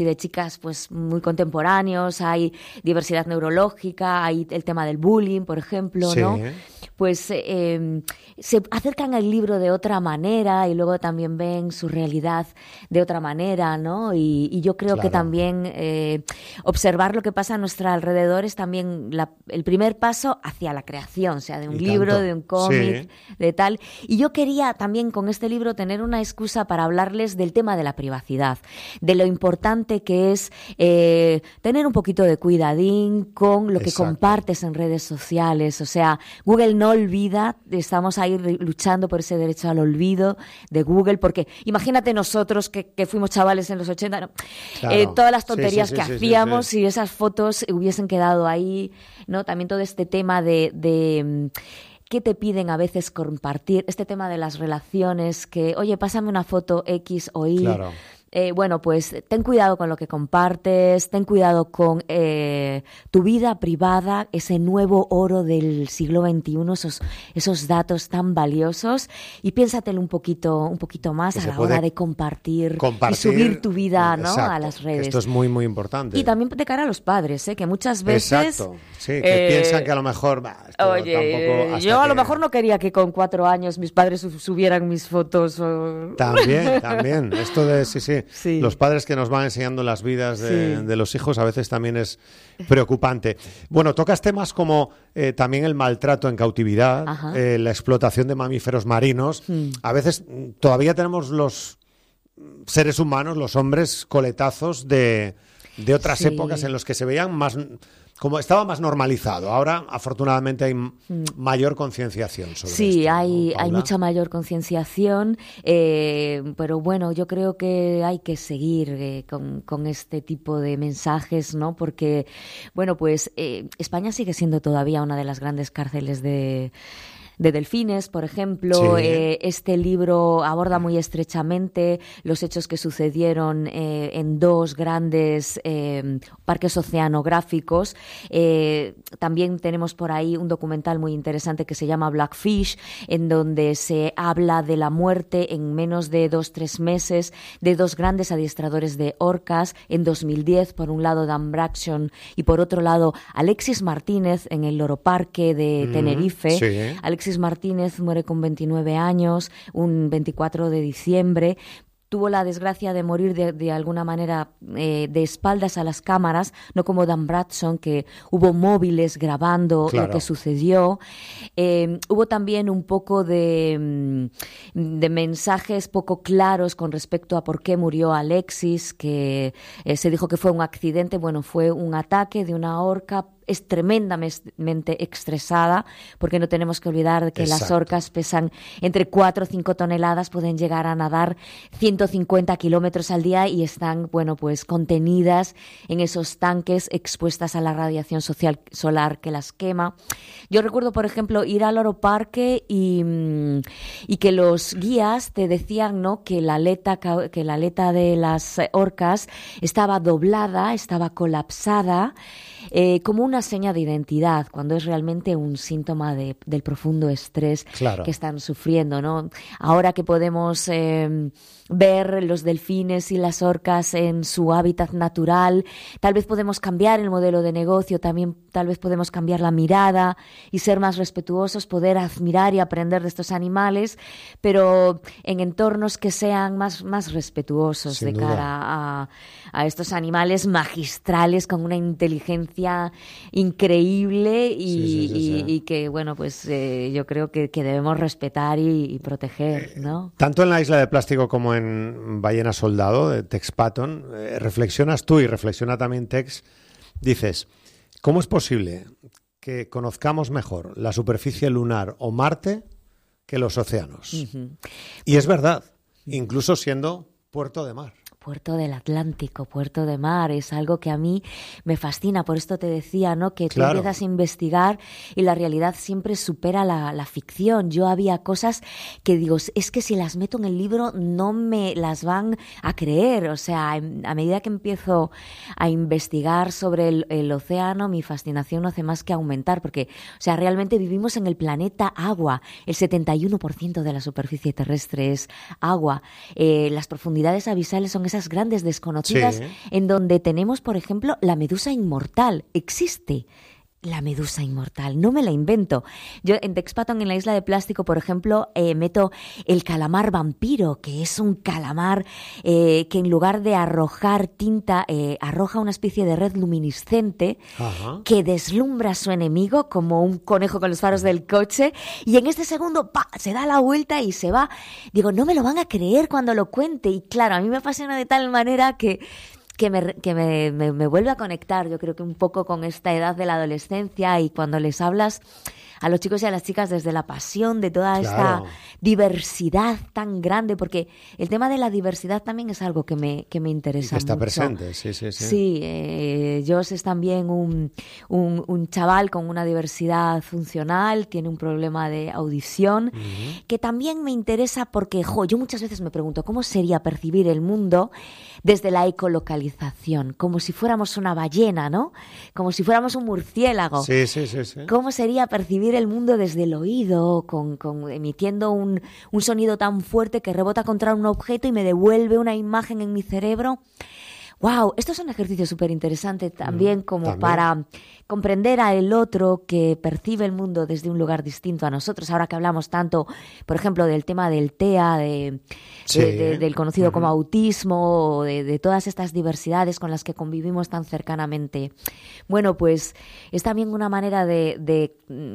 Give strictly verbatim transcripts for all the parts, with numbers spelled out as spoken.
de chicas pues muy contemporáneos, hay diversidad neurológica, hay el tema del bullying, por ejemplo, sí. ¿no? Pues eh, se acercan al libro de otra manera y luego también ven su realidad de otra manera, ¿no? Y, y yo creo claro. que también eh, observar lo que pasa a nuestro alrededor es también la, el primer paso hacia la creación, sea de un y libro, tanto. de un cómic, sí. de tal. Y yo quería también con este libro tener una excusa para hablarles del tema de la privacidad, de lo importante que es eh, tener un poquito de cuidadín con lo que Exacto. compartes en redes sociales. O sea, Google no olvida, estamos ahí luchando por ese derecho al olvido de Google, porque imagínate nosotros que, que fuimos chavales en los ochenta, ¿no? claro. eh, todas las tonterías sí, sí, sí, que sí, hacíamos sí, sí. y esas fotos hubiesen quedado ahí, ¿no? También todo este tema de... de ¿qué te piden a veces compartir? Este tema de las relaciones, que, oye, pásame una foto X o Y. Claro. Eh, bueno, pues ten cuidado con lo que compartes, ten cuidado con eh, tu vida privada, ese nuevo oro del siglo veintiuno, esos, esos datos tan valiosos, y piénsatelo un poquito, un poquito más a la hora de compartir, compartir y subir tu vida, ¿no? a las redes. Esto es muy, muy importante. Y también de cara a los padres, ¿eh? que muchas veces... Exacto, sí, que eh, piensan que a lo mejor... Bah, esto oye, tampoco yo a que... lo mejor no quería que con cuatro años mis padres subieran mis fotos. O... También, también, esto de... sí, sí. Sí. Los padres que nos van enseñando las vidas de, sí. de los hijos a veces también es preocupante. Bueno, tocas temas como eh, también el maltrato en cautividad, eh, la explotación de mamíferos marinos. Mm. A veces todavía tenemos los seres humanos, los hombres, coletazos de, de otras sí. épocas en los que se veían más... como estaba más normalizado. Ahora, afortunadamente, hay mm. mayor concienciación sobre sí, esto. Sí, hay, hay mucha mayor concienciación, eh, pero bueno, yo creo que hay que seguir eh, con, con este tipo de mensajes, ¿no? Porque, bueno, pues eh, España sigue siendo todavía una de las grandes cárceles de... de delfines, por ejemplo. Sí. Eh, este libro aborda muy estrechamente los hechos que sucedieron eh, en dos grandes eh, parques oceanográficos. Eh, también tenemos por ahí un documental muy interesante que se llama Blackfish, en donde se habla de la muerte en menos de dos, tres meses de dos grandes adiestradores de orcas. En dos mil diez, por un lado, Dan Braxton y por otro lado, Alexis Martínez en el Loroparque de mm, Tenerife. Sí. Alexis Martínez muere con veintinueve años, un veinticuatro de diciembre. Tuvo la desgracia de morir de, de alguna manera eh, de espaldas a las cámaras, no como Dan Braxton, que hubo móviles grabando claro. lo que sucedió. Eh, hubo también un poco de, de mensajes poco claros con respecto a por qué murió Alexis, que eh, se dijo que fue un accidente. Bueno, fue un ataque de una orca. Es tremendamente estresada, porque no tenemos que olvidar que Exacto. las orcas pesan entre cuatro o cinco toneladas, pueden llegar a nadar ciento cincuenta kilómetros al día y están, bueno, pues contenidas en esos tanques expuestas a la radiación social, solar que las quema. Yo recuerdo, por ejemplo, ir al Loroparque y, y que los guías te decían, ¿no?, que la aleta, que la aleta de las orcas estaba doblada, estaba colapsada, eh, como una seña de identidad, cuando es realmente un síntoma de, del profundo estrés claro. que están sufriendo, ¿no? Ahora que podemos eh, ver los delfines y las orcas en su hábitat natural, tal vez podemos cambiar el modelo de negocio, también tal vez podemos cambiar la mirada y ser más respetuosos, poder admirar y aprender de estos animales, pero en entornos que sean más, más respetuosos Sin de duda. cara a, a estos animales magistrales con una inteligencia increíble y, sí, sí, sí, sí. y, y que, bueno, pues eh, yo creo que, que debemos respetar y, y proteger, ¿no? Eh, tanto en la Isla de Plástico como en Ballena Soldado, de Tex Patton, eh, reflexionas tú y reflexiona también Tex, dices, ¿cómo es posible que conozcamos mejor la superficie lunar o Marte que los océanos? Uh-huh. Y es verdad, incluso siendo puerto de mar. Puerto del Atlántico, puerto de mar, es algo que a mí me fascina. Por esto te decía, ¿no?, que claro. tú empiezas a investigar y la realidad siempre supera la, la ficción. Yo había cosas que digo, es que si las meto en el libro no me las van a creer. O sea, a medida que empiezo a investigar sobre el, el océano, mi fascinación no hace más que aumentar, porque, o sea, realmente vivimos en el planeta agua. El setenta y uno por ciento de la superficie terrestre es agua. Eh, las profundidades abisales son esas grandes desconocidas, sí. en donde tenemos, por ejemplo, la medusa inmortal. Existe la medusa inmortal, no me la invento. Yo en Texpatón, en la isla de plástico, por ejemplo, eh, meto el calamar vampiro, que es un calamar eh, que en lugar de arrojar tinta, eh, arroja una especie de red luminiscente. Ajá. Que deslumbra a su enemigo como un conejo con los faros del coche, y en este segundo ¡pa!, se da la vuelta y se va. Digo, no me lo van a creer cuando lo cuente, y claro, a mí me apasiona de tal manera que que, me, que me, me, me vuelve a conectar, yo creo que un poco con esta edad de la adolescencia, y cuando les hablas a los chicos y a las chicas desde la pasión de toda claro. esta diversidad tan grande, porque el tema de la diversidad también es algo que me, que me interesa y que está mucho. presente, sí, sí, sí. Sí, eh, Josh es también un, un, un chaval con una diversidad funcional, tiene un problema de audición, uh-huh. que también me interesa porque, jo, yo muchas veces me pregunto, ¿cómo sería percibir el mundo desde la ecolocalización? Como si fuéramos una ballena, ¿no? Como si fuéramos un murciélago. Sí, sí, sí, sí. ¿Cómo sería percibir el mundo desde el oído, con, con emitiendo un, un sonido tan fuerte que rebota contra un objeto y me devuelve una imagen en mi cerebro? ¡Wow! Esto es un ejercicio súper interesante también, mm, como también. Para comprender a el otro que percibe el mundo desde un lugar distinto a nosotros. Ahora que hablamos tanto, por ejemplo, del tema del T E A, de, sí. de, de, del conocido uh-huh. como autismo, de, de todas estas diversidades con las que convivimos tan cercanamente. Bueno, pues es también una manera de, de,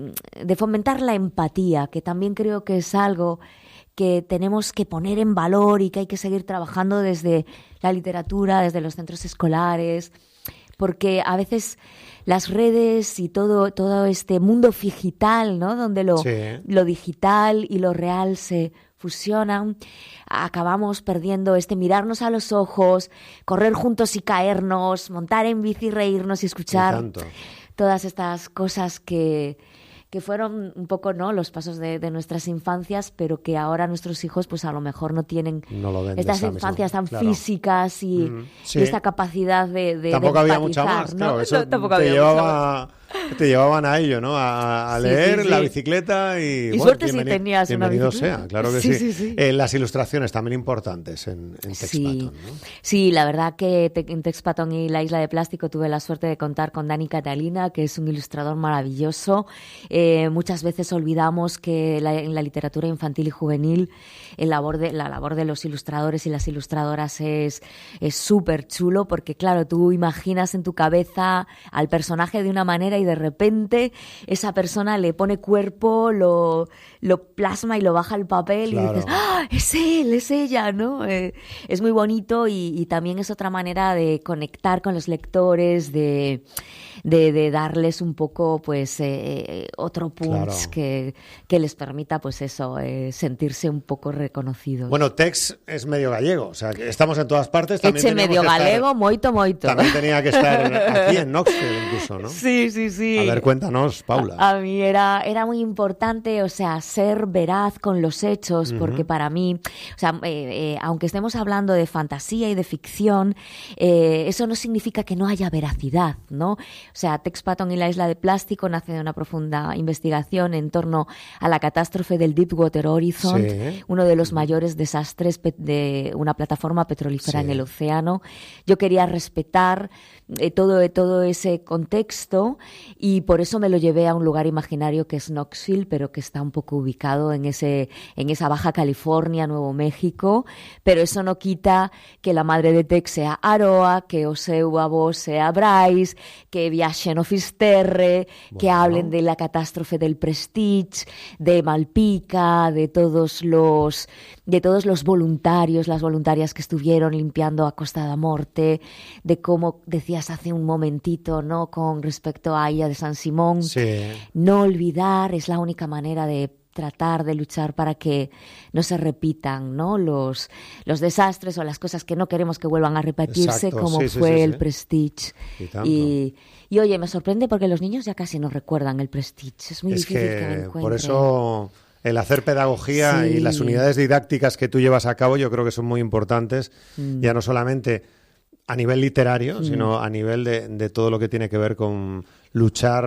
de fomentar la empatía, que también creo que es algo que tenemos que poner en valor y que hay que seguir trabajando desde la literatura, desde los centros escolares, porque a veces las redes y todo, todo este mundo digital, ¿no?, donde lo, sí. lo digital y lo real se fusionan, acabamos perdiendo este mirarnos a los ojos, correr juntos y caernos, montar en bici, reírnos y escuchar todas estas cosas que... que fueron un poco, ¿no?, los pasos de, de nuestras infancias, pero que ahora nuestros hijos pues a lo mejor no tienen no lo ven estas infancias misma, tan claro. físicas y, mm, sí. y esta capacidad de, de tampoco de había empatizar, mucha más, ¿no? claro, eso no, tampoco te había llevaba te llevaban a ello, ¿no? A, a leer sí, sí, sí. la bicicleta y, y bueno, suerte si tenías una bienvenido bicicleta. sea, claro que sí. sí, sí, sí. Eh, las ilustraciones también importantes en, en Texpatón, sí. ¿no? Sí, la verdad que te, en Texpatón y la Isla de Plástico tuve la suerte de contar con Dani Catalina, que es un ilustrador maravilloso. Eh, muchas veces olvidamos que la, en la literatura infantil y juvenil el labor de, la labor de los ilustradores y las ilustradoras es súper chulo, porque claro, tú imaginas en tu cabeza al personaje de una manera y de repente esa persona le pone cuerpo, lo, lo plasma y lo baja al papel, claro. y dices, ¡ah, es él, es ella!, ¿no? Eh, es muy bonito y, y también es otra manera de conectar con los lectores, de, de, de darles un poco, pues, eh, otro punch claro. que, que les permita, pues eso, eh, sentirse un poco reconocidos. Bueno, Tex es medio gallego, o sea, que estamos en todas partes. Eche medio galego, estar, moito, moito. También tenía que estar aquí en Knoxville incluso, ¿no? Sí, sí, sí. A ver, cuéntanos, Paula. A, a mí era, era muy importante, o sea, ser veraz con los hechos, uh-huh. porque para mí, o sea, eh, eh, aunque estemos hablando de fantasía y de ficción, eh, eso no significa que no haya veracidad, ¿no? O sea, Texpatón y la Isla de Plástico nace de una profunda investigación en torno a la catástrofe del Deepwater Horizon, sí. uno de los mayores desastres de una plataforma petrolífera sí. en el océano. Yo quería respetar eh, todo, todo ese contexto y por eso me lo llevé a un lugar imaginario que es Knoxville, pero que está un poco ubicado en ese en esa Baja California, Nuevo México, pero eso no quita que la madre de Tex sea Aroa, que o seu avó sea Bryce, que viajen o Fisterre, bueno. que hablen de la catástrofe del Prestige, de Malpica, de todos los de todos los voluntarios, las voluntarias que estuvieron limpiando a Costa da Morte, de cómo decías hace un momentito, ¿no?, con respecto a Illa de San Simón, sí. no olvidar es la única manera de tratar de luchar para que no se repitan, ¿no?, los, los desastres o las cosas que no queremos que vuelvan a repetirse. Exacto, como sí, fue sí, sí, el sí. Prestige. Y, y, y oye, me sorprende porque los niños ya casi no recuerdan el Prestige. Es muy es difícil que, que me encuentren. Por eso el hacer pedagogía sí. y las unidades didácticas que tú llevas a cabo yo creo que son muy importantes, mm. ya no solamente a nivel literario, mm. sino a nivel de, de todo lo que tiene que ver con luchar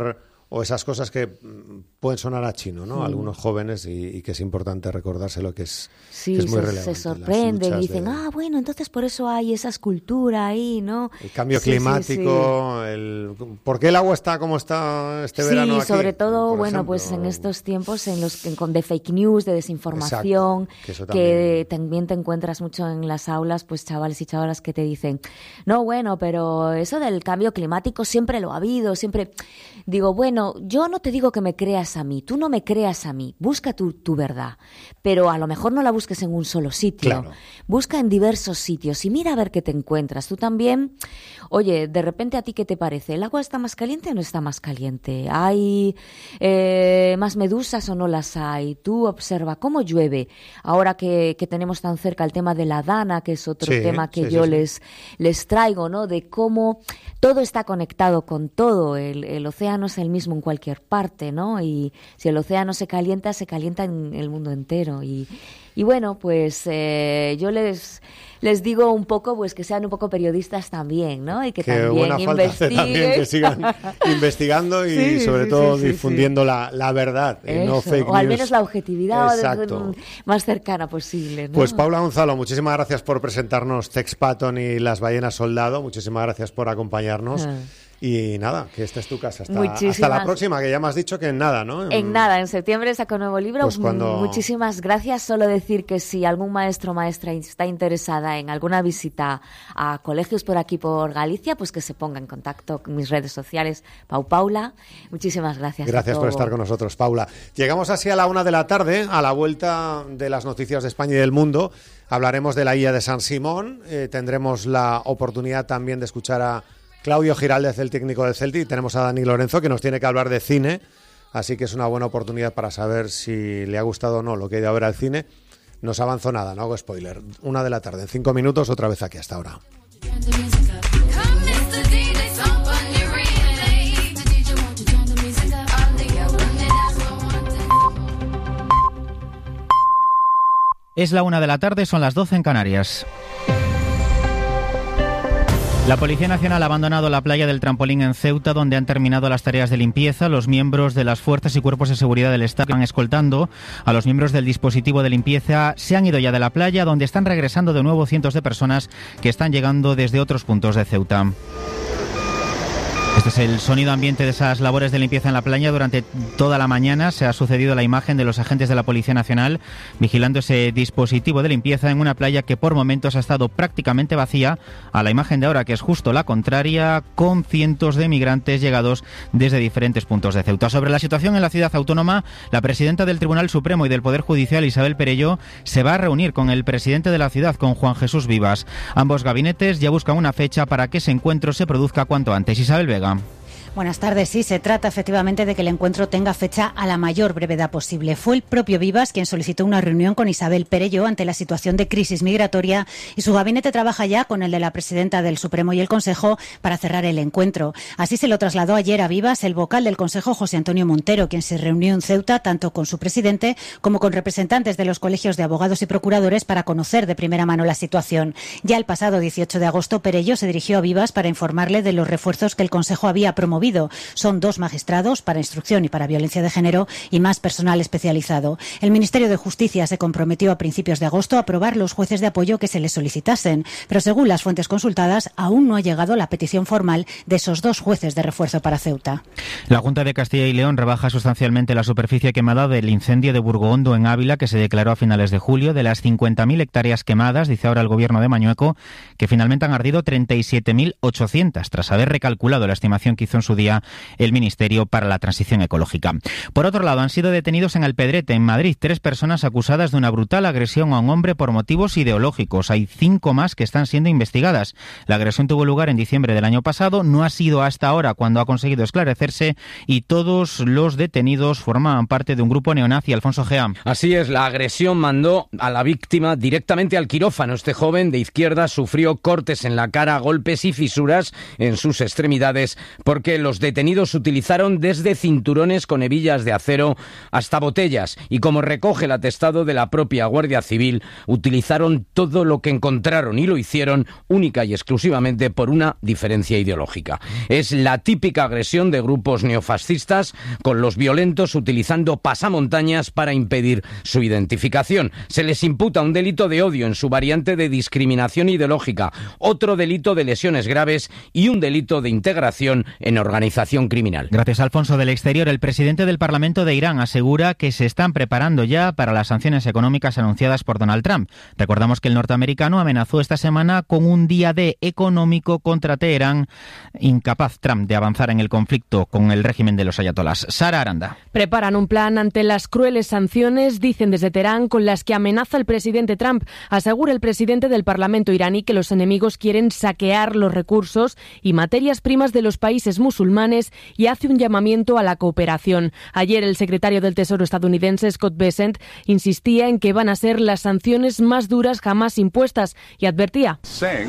o esas cosas que pueden sonar a chino, ¿no? Mm. Algunos jóvenes y, y que es importante recordárselo, que es, sí, que es muy se, relevante. se sorprenden y dicen, de... ah, bueno, entonces por eso hay esa escultura ahí, ¿no? El cambio sí, climático, sí, sí. El... ¿por qué el agua está como está este verano aquí? Sí, sobre todo, bueno, ejemplo? Pues en estos tiempos en los que, con de fake news, de desinformación, Exacto, que, que también te encuentras mucho en las aulas, pues chavales y chavalas que te dicen, no, bueno, pero eso del cambio climático siempre lo ha habido, siempre... Digo, bueno, yo no te digo que me creas a mí, tú no me creas a mí, busca tu, tu verdad, pero a lo mejor no la busques en un solo sitio, claro. Busca en diversos sitios y mira a ver qué te encuentras. Tú también, oye, de repente a ti qué te parece, ¿el agua está más caliente o no está más caliente? ¿Hay eh, más medusas o no las hay? Tú observa cómo llueve, ahora que, que tenemos tan cerca el tema de la Dana, que es otro sí, tema que sí, yo sí, les, sí. les traigo, ¿no? De cómo todo está conectado con todo, el, el océano no es el mismo en cualquier parte, ¿no? Y si el océano se calienta, se calienta en el mundo entero. Y, y bueno, pues eh, yo les les digo un poco, pues que sean un poco periodistas también, ¿no? Y que, que también buena falta investiguen. Hace también que sigan investigando y sí, sobre sí, todo sí, sí, difundiendo sí. La, la verdad, y no fake news. O al menos la objetividad Exacto. más cercana posible, ¿no? Pues Paula Gonzalo, muchísimas gracias por presentarnos Tex Patton y las ballenas soldado. Muchísimas gracias por acompañarnos. Ah. Y nada, que esta es tu casa. Hasta, hasta la próxima, que ya me has dicho que en nada, ¿no? En, en nada, en septiembre saco nuevo libro. Pues cuando... Muchísimas gracias. Solo decir que si algún maestro o maestra está interesada en alguna visita a colegios por aquí, por Galicia, pues que se ponga en contacto con mis redes sociales. Pau Paula, muchísimas gracias. Gracias por estar con nosotros, Paula. Llegamos así a la una de la tarde, a la vuelta de las noticias de España y del mundo. Hablaremos de la I A de San Simón. Eh, tendremos la oportunidad también de escuchar a Claudio Giraldez, el técnico del Celtic, y tenemos a Dani Lorenzo, que nos tiene que hablar de cine, así que es una buena oportunidad para saber si le ha gustado o no lo que ha ido a ver al cine. No os avanzo nada, no hago spoiler. Una de la tarde, en cinco minutos, otra vez aquí hasta ahora. Es la una de la tarde, son las doce en Canarias. La Policía Nacional ha abandonado la playa del Trampolín en Ceuta, donde han terminado las tareas de limpieza. Los miembros de las fuerzas y cuerpos de seguridad del Estado que van escoltando a los miembros del dispositivo de limpieza se han ido ya de la playa, donde están regresando de nuevo cientos de personas que están llegando desde otros puntos de Ceuta. Este es el sonido ambiente de esas labores de limpieza en la playa. Durante toda la mañana se ha sucedido la imagen de los agentes de la Policía Nacional vigilando ese dispositivo de limpieza en una playa que por momentos ha estado prácticamente vacía, a la imagen de ahora que es justo la contraria, con cientos de migrantes llegados desde diferentes puntos de Ceuta. Sobre la situación en la ciudad autónoma, la presidenta del Tribunal Supremo y del Poder Judicial, Isabel Perelló, se va a reunir con el presidente de la ciudad, con Juan Jesús Vivas. Ambos gabinetes ya buscan una fecha para que ese encuentro se produzca cuanto antes. Isabel Vega. Buenas tardes. Sí, se trata efectivamente de que el encuentro tenga fecha a la mayor brevedad posible. Fue el propio Vivas quien solicitó una reunión con Isabel Perelló ante la situación de crisis migratoria y su gabinete trabaja ya con el de la presidenta del Supremo y el Consejo para cerrar el encuentro. Así se lo trasladó ayer a Vivas el vocal del Consejo, José Antonio Montero, quien se reunió en Ceuta tanto con su presidente como con representantes de los colegios de abogados y procuradores para conocer de primera mano la situación. Ya el pasado dieciocho de agosto, Perelló se dirigió a Vivas para informarle de los refuerzos que el Consejo había promovido. Son dos magistrados para instrucción y para violencia de género y más personal especializado. El Ministerio de Justicia se comprometió a principios de agosto a aprobar los jueces de apoyo que se les solicitasen, pero según las fuentes consultadas, aún no ha llegado la petición formal de esos dos jueces de refuerzo para Ceuta. La Junta de Castilla y León rebaja sustancialmente la superficie quemada del incendio de Burgohondo en Ávila, que se declaró a finales de julio. De las cincuenta mil hectáreas quemadas, dice ahora el gobierno de Mañueco, que finalmente han ardido treinta y siete mil ochocientas, tras haber recalculado la estimación que hizo en su día el Ministerio para la Transición Ecológica. Por otro lado, han sido detenidos en Alpedrete, en Madrid, tres personas acusadas de una brutal agresión a un hombre por motivos ideológicos. Hay cinco más que están siendo investigadas. La agresión tuvo lugar en diciembre del año pasado, no ha sido hasta ahora cuando ha conseguido esclarecerse, y todos los detenidos formaban parte de un grupo neonazi. Alfonso Gea. Así es, la agresión mandó a la víctima directamente al quirófano. Este joven de izquierda sufrió cortes en la cara, golpes y fisuras en sus extremidades porque los detenidos utilizaron desde cinturones con hebillas de acero hasta botellas y, como recoge el atestado de la propia Guardia Civil, utilizaron todo lo que encontraron y lo hicieron única y exclusivamente por una diferencia ideológica. Es la típica agresión de grupos neofascistas, con los violentos utilizando pasamontañas para impedir su identificación. Se les imputa un delito de odio en su variante de discriminación ideológica, otro delito de lesiones graves y un delito de integración en organización criminal. Gracias, Alfonso. Del exterior, el presidente del Parlamento de Irán asegura que se están preparando ya para las sanciones económicas anunciadas por Donald Trump. Recordamos que el norteamericano amenazó esta semana con un día D económico contra Teherán, incapaz Trump de avanzar en el conflicto con el régimen de los ayatolás. Sara Aranda. Preparan un plan ante las crueles sanciones, dicen desde Teherán, con las que amenaza el presidente Trump. Asegura el presidente del Parlamento iraní que los enemigos quieren saquear los recursos y materias primas de los países musulmanes y hace un llamamiento a la cooperación. Ayer el secretario del Tesoro estadounidense, Scott Bessent, insistía en que van a ser las sanciones más duras jamás impuestas y advertía: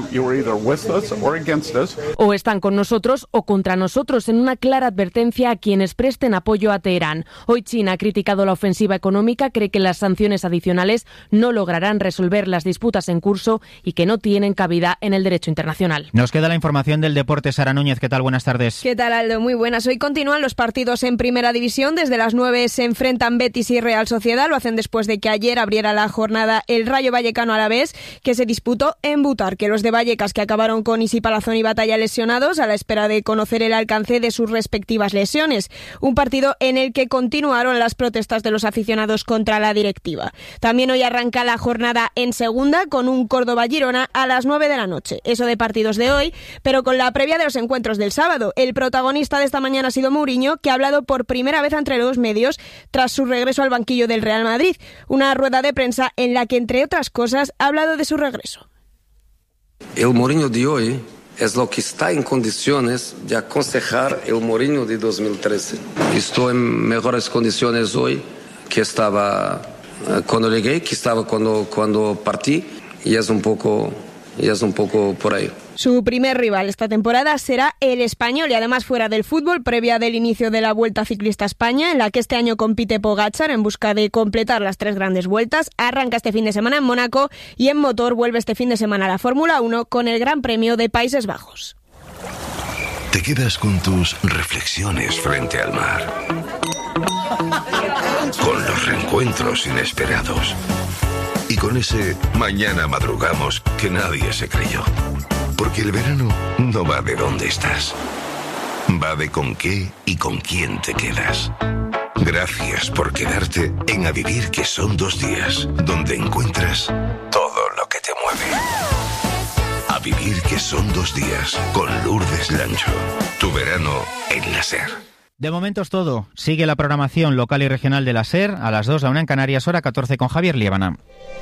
o están con nosotros o contra nosotros, en una clara advertencia a quienes presten apoyo a Teherán. Hoy China ha criticado la ofensiva económica, cree que las sanciones adicionales no lograrán resolver las disputas en curso y que no tienen cabida en el derecho internacional. Nos queda la información del deporte. Sara Núñez, ¿qué tal? Buenas tardes. ¿Qué tal, Aldo? Muy buenas. Hoy continúan los partidos en Primera División. Desde las nueve se enfrentan Betis y Real Sociedad. Lo hacen después de que ayer abriera la jornada el Rayo Vallecano Alavés, que se disputó en Butarque. Los de Vallecas, que acabaron con Isi Palazón y Batalla lesionados a la espera de conocer el alcance de sus respectivas lesiones. Un partido en el que continuaron las protestas de los aficionados contra la directiva. También hoy arranca la jornada en Segunda con un Córdoba-Girona a las nueve de la noche. Eso de partidos de hoy, pero con la previa de los encuentros del sábado. El protagonista de esta mañana ha sido Mourinho, que ha hablado por primera vez ante los medios tras su regreso al banquillo del Real Madrid. Una rueda de prensa en la que, entre otras cosas, ha hablado de su regreso. El Mourinho de hoy es lo que está en condiciones de aconsejar el Mourinho de dos mil trece. Estoy en mejores condiciones hoy que estaba cuando llegué, que estaba cuando, cuando partí, y es un poco, y es un poco por ahí. Su primer rival esta temporada será el Español, y además fuera del fútbol, previa del inicio de la Vuelta Ciclista a España, en la que este año compite Pogačar en busca de completar las tres grandes vueltas. Arranca este fin de semana en Mónaco y en motor vuelve este fin de semana a la Fórmula uno con el Gran Premio de Países Bajos. Te quedas con tus reflexiones frente al mar, con los reencuentros inesperados y con ese mañana madrugamos que nadie se creyó. Porque el verano no va de dónde estás, va de con qué y con quién te quedas. Gracias por quedarte en A Vivir, que son dos días, donde encuentras todo lo que te mueve. A Vivir, que son dos días, con Lourdes Lancho. Tu verano en la SER. De momento es todo. Sigue la programación local y regional de la SER a las dos, la una en Canarias, hora catorce, con Javier Liébana.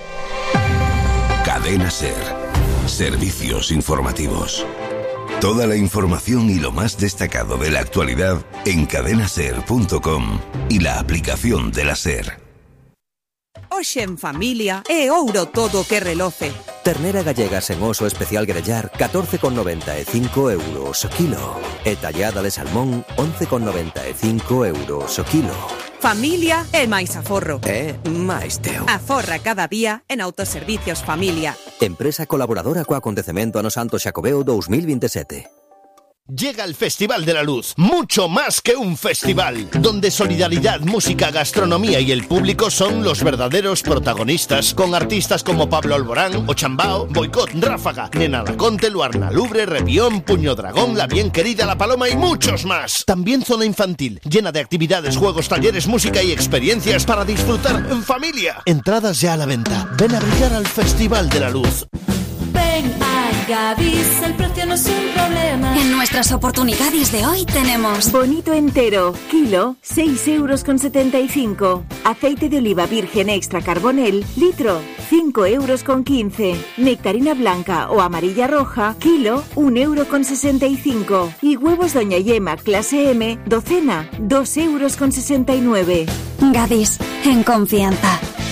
Cadena SER. Servicios informativos. Toda la información y lo más destacado de la actualidad en cadena ser punto com y la aplicación de la SER. Hoxe en familia é ouro todo que reloce. Ternera gallega sen oso especial grellar catorce con noventa e cinco euros o kilo. E tallada de salmón once con noventa e cinco euros o kilo. Familia é máis aforro. É máis teu. Aforra cada día en Autoservicios Familia. Empresa colaboradora co acontecemento ano Santo Xacobeo dos mil veintisiete. Llega el Festival de la Luz, mucho más que un festival, donde solidaridad, música, gastronomía y el público son los verdaderos protagonistas, con artistas como Pablo Alborán, Ochambao, Boicot, Ráfaga, Nena Laconte, Luarna Lubre, Repión, Puño Dragón, La Bien Querida, La Paloma y muchos más. También zona infantil, llena de actividades, juegos, talleres, música y experiencias para disfrutar en familia. Entradas ya a la venta. Ven a brillar al Festival de la Luz. Ven a Gadis, el precio no es un problema. En nuestras oportunidades de hoy tenemos bonito entero, kilo, seis euros con setenta y cinco. Aceite de oliva virgen extra carbonel, litro, cinco euros con quince. Nectarina blanca o amarilla roja, kilo, un euro con sesenta y cinco. Y huevos Doña Yema clase M, docena, dos euros con sesenta y nueve. Gadis, en confianza.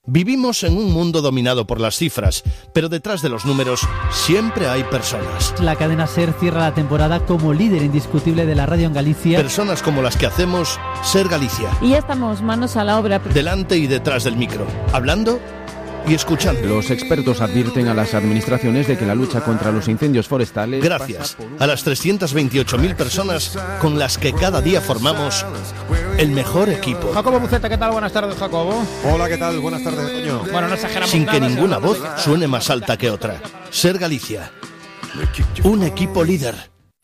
Vivimos en un mundo dominado por las cifras, pero detrás de los números siempre hay personas. La cadena SER cierra la temporada como líder indiscutible de la radio en Galicia. Personas como las que hacemos SER Galicia. Y ya estamos manos a la obra. Delante y detrás del micro, hablando y escuchando. Los expertos advierten a las administraciones de que la lucha contra los incendios forestales... Gracias a las trescientas veintiocho mil personas con las que cada día formamos el mejor equipo. Jacobo Buceta, ¿qué tal? Buenas tardes, Jacobo. Hola, ¿qué tal? Buenas tardes, Toño. Bueno, no exageramos Sin nada, que ninguna si voz suene más alta que otra. SER Galicia. Un equipo líder.